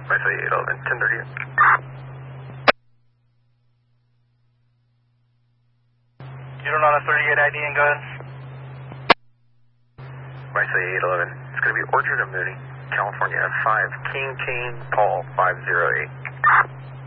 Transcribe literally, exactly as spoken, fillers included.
I say eight eleven, ten thirty. You don't know the thirty-eight I D and go ahead. I say eight eleven. It's going to be Orchard of Mooney, California, five King King Paul five zero eight.